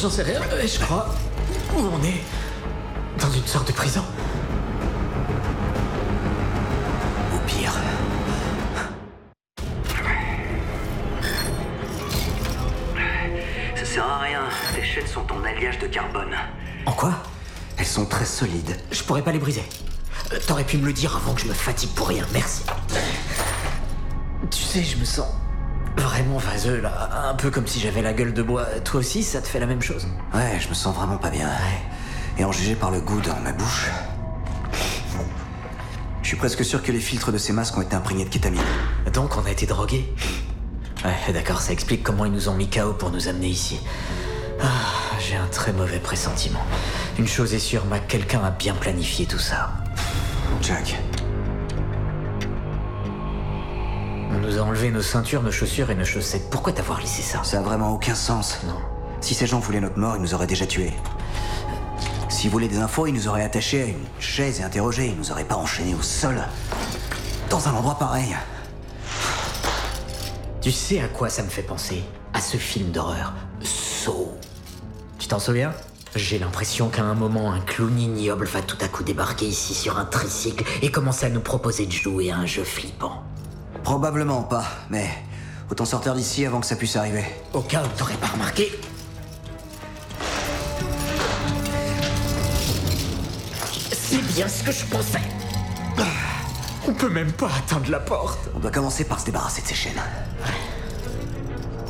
j'en sais rien, mais je crois... Où on est? Dans une sorte de prison. Au pire. Ça sert à rien. Tes chaînes sont en alliage de carbone. En quoi? Elles sont très solides. Je pourrais pas les briser. T'aurais pu me le dire avant que je me fatigue pour rien, merci. Tu sais, je me sens vraiment vaseux, là. Un peu comme si j'avais la gueule de bois. Toi aussi, ça te fait la même chose? Ouais, je me sens vraiment pas bien. Et en juger par le goût dans ma bouche... Je suis presque sûr que les filtres de ces masques ont été imprégnés de kétamine. Donc on a été drogués? Ouais, d'accord, ça explique comment ils nous ont mis KO pour nous amener ici. Ah, j'ai un très mauvais pressentiment. Une chose est sûre, Mac, quelqu'un a bien planifié tout ça. Jack. On nous a enlevé nos ceintures, nos chaussures et nos chaussettes. Pourquoi t'avoir laissé ça? Ça a vraiment aucun sens. Non. Si ces gens voulaient notre mort, ils nous auraient déjà tués. S'ils voulaient des infos, ils nous auraient attachés à une chaise et interrogés. Ils nous auraient pas enchaînés au sol. Dans un endroit pareil. Tu sais à quoi ça me fait penser? À ce film d'horreur, Saw. Tu t'en souviens? J'ai l'impression qu'à un moment, un clown ignoble va tout à coup débarquer ici sur un tricycle et commencer à nous proposer de jouer à un jeu flippant. Probablement pas, mais autant sortir d'ici avant que ça puisse arriver. Au cas où t'aurais pas remarqué. C'est bien ce que je pensais. On peut même pas atteindre la porte. On doit commencer par se débarrasser de ces chaînes.